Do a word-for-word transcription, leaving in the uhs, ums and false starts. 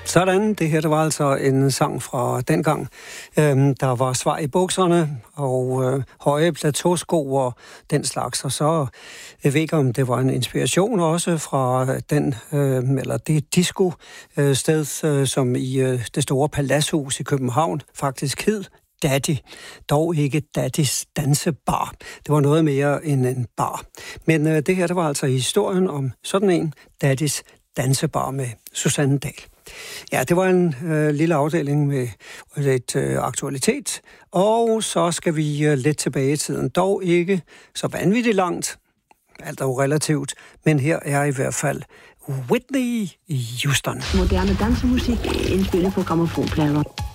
Sådan, det her det var altså en sang fra dengang. Øhm, der var svar i bukserne og øh, høje plateausko og den slags. Og så jeg ved ikke, om det var en inspiration også fra den, øh, eller det disco-sted, øh, som i øh, det store paladshus i København faktisk hed Daddy. Dog ikke Daddys dansebar. Det var noget mere end en bar. Men øh, det her, det var altså historien om sådan en Daddys dansebar med Susanne Dahl. Ja, det var en øh, lille afdeling med lidt øh, aktualitet, og så skal vi øh, lidt tilbage i tiden. Dog ikke så vanvittigt langt, alt er jo relativt, men her er i hvert fald Whitney Houston. Moderne dansemusik indspillet på grammofonplader.